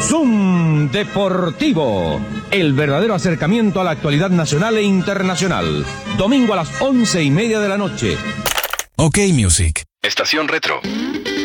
Zoom Deportivo, el verdadero acercamiento a la actualidad nacional e internacional. Domingo a las 11:30 de la noche. OK Music. Estación Retro.